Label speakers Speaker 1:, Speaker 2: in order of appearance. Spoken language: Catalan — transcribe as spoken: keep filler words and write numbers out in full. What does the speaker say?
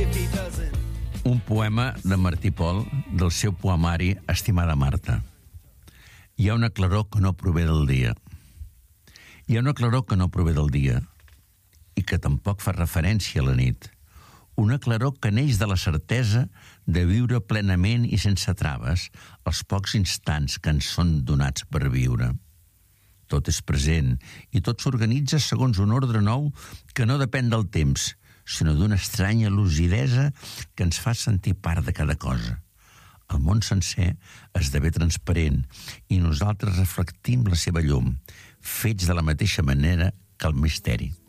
Speaker 1: Un poema de Martí Pol, del seu poemari Estimada Marta. Hi ha una claror que no prové del dia. Hi ha una claror que no prové del dia i que tampoc fa referència a la nit. Una claror que neix de la certesa de viure plenament i sense traves els pocs instants que ens són donats per viure. Tot és present i tot s'organitza segons un ordre nou que no depèn del temps, sinó d'una estranya lucidesa que ens fa sentir part de cada cosa. El món sencer esdevé transparent i nosaltres reflectim la seva llum, fets de la mateixa manera que el misteri.